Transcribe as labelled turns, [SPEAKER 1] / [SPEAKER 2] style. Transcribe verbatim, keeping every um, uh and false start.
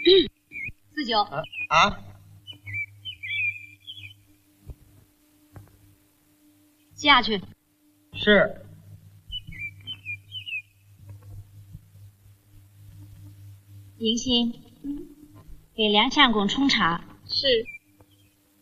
[SPEAKER 1] 四九
[SPEAKER 2] 啊啊！
[SPEAKER 1] 下去。
[SPEAKER 2] 是。
[SPEAKER 1] 迎新，嗯，给梁相公冲茶。
[SPEAKER 3] 是。